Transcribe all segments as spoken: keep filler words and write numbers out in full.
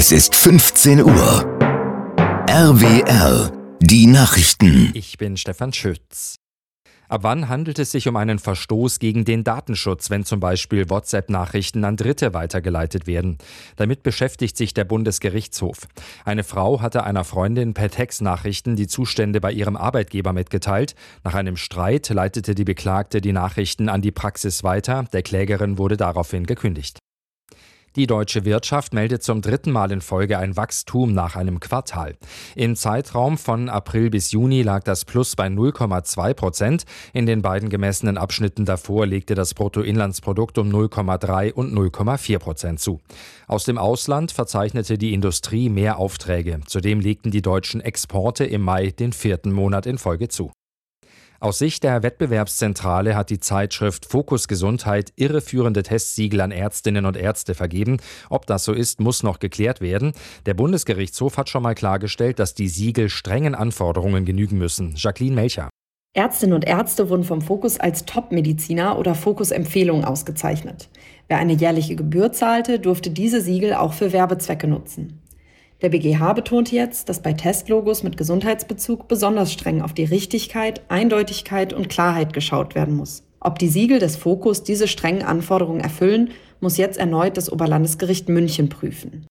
Es ist fünfzehn Uhr. R W R, die Nachrichten. Ich bin Stefan Schütz. Ab wann handelt es sich um einen Verstoß gegen den Datenschutz, wenn zum Beispiel WhatsApp-Nachrichten an Dritte weitergeleitet werden? Damit beschäftigt sich der Bundesgerichtshof. Eine Frau hatte einer Freundin per Textnachrichten die Zustände bei ihrem Arbeitgeber mitgeteilt. Nach einem Streit leitete die Beklagte die Nachrichten an die Praxis weiter. Der Klägerin wurde daraufhin gekündigt. Die deutsche Wirtschaft meldet zum dritten Mal in Folge ein Wachstum nach einem Quartal. Im Zeitraum von April bis Juni lag das Plus bei null Komma zwei Prozent. In den beiden gemessenen Abschnitten davor legte das Bruttoinlandsprodukt um null Komma drei und null Komma vier Prozent zu. Aus dem Ausland verzeichnete die Industrie mehr Aufträge. Zudem legten die deutschen Exporte im Mai den vierten Monat in Folge zu. Aus Sicht der Wettbewerbszentrale hat die Zeitschrift Fokus Gesundheit irreführende Testsiegel an Ärztinnen und Ärzte vergeben. Ob das so ist, muss noch geklärt werden. Der Bundesgerichtshof hat schon mal klargestellt, dass die Siegel strengen Anforderungen genügen müssen. Jacqueline Melcher. Ärztinnen und Ärzte wurden vom Fokus als Top-Mediziner oder Fokus-Empfehlung ausgezeichnet. Wer eine jährliche Gebühr zahlte, durfte diese Siegel auch für Werbezwecke nutzen. Der B G H betont jetzt, dass bei Testlogos mit Gesundheitsbezug besonders streng auf die Richtigkeit, Eindeutigkeit und Klarheit geschaut werden muss. Ob die Siegel des Fokus diese strengen Anforderungen erfüllen, muss jetzt erneut das Oberlandesgericht München prüfen.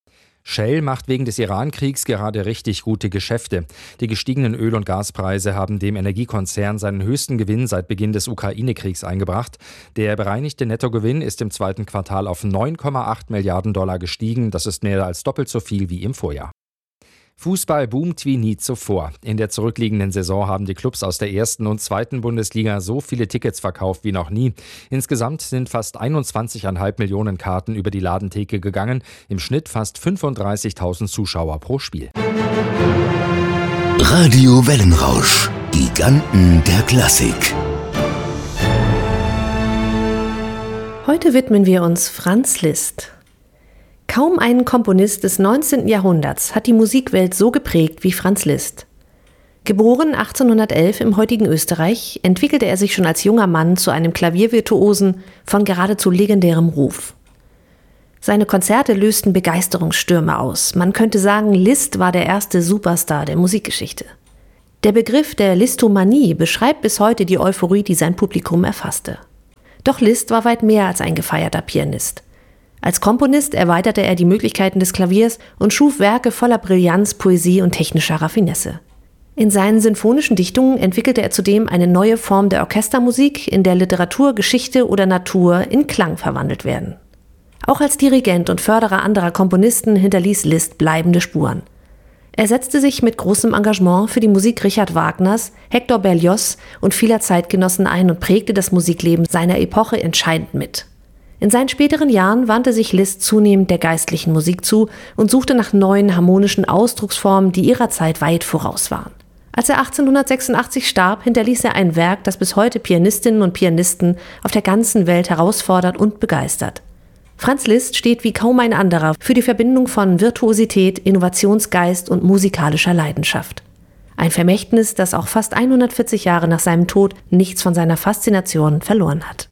Shell macht wegen des Iran-Kriegs gerade richtig gute Geschäfte. Die gestiegenen Öl- und Gaspreise haben dem Energiekonzern seinen höchsten Gewinn seit Beginn des Ukraine-Kriegs eingebracht. Der bereinigte Nettogewinn ist im zweiten Quartal auf neun Komma acht Milliarden Dollar gestiegen. Das ist mehr als doppelt so viel wie im Vorjahr. Fußball boomt wie nie zuvor. In der zurückliegenden Saison haben die Clubs aus der ersten und zweiten Bundesliga so viele Tickets verkauft wie noch nie. Insgesamt sind fast einundzwanzig Komma fünf Millionen Karten über die Ladentheke gegangen. Im Schnitt fast fünfunddreißigtausend Zuschauer pro Spiel. Radio Wellenrausch, Giganten der Klassik. Heute widmen wir uns Franz Liszt. Kaum ein Komponist des neunzehnten Jahrhunderts hat die Musikwelt so geprägt wie Franz Liszt. Geboren achtzehnhundertelf im heutigen Österreich, entwickelte er sich schon als junger Mann zu einem Klaviervirtuosen von geradezu legendärem Ruf. Seine Konzerte lösten Begeisterungsstürme aus. Man könnte sagen, Liszt war der erste Superstar der Musikgeschichte. Der Begriff der Listomanie beschreibt bis heute die Euphorie, die sein Publikum erfasste. Doch Liszt war weit mehr als ein gefeierter Pianist. Als Komponist erweiterte er die Möglichkeiten des Klaviers und schuf Werke voller Brillanz, Poesie und technischer Raffinesse. In seinen sinfonischen Dichtungen entwickelte er zudem eine neue Form der Orchestermusik, in der Literatur, Geschichte oder Natur in Klang verwandelt werden. Auch als Dirigent und Förderer anderer Komponisten hinterließ Liszt bleibende Spuren. Er setzte sich mit großem Engagement für die Musik Richard Wagners, Hector Berlioz und vieler Zeitgenossen ein und prägte das Musikleben seiner Epoche entscheidend mit. In seinen späteren Jahren wandte sich Liszt zunehmend der geistlichen Musik zu und suchte nach neuen harmonischen Ausdrucksformen, die ihrer Zeit weit voraus waren. Als er achtzehnhundertsechsundachtzig starb, hinterließ er ein Werk, das bis heute Pianistinnen und Pianisten auf der ganzen Welt herausfordert und begeistert. Franz Liszt steht wie kaum ein anderer für die Verbindung von Virtuosität, Innovationsgeist und musikalischer Leidenschaft. Ein Vermächtnis, das auch fast hundertvierzig Jahre nach seinem Tod nichts von seiner Faszination verloren hat.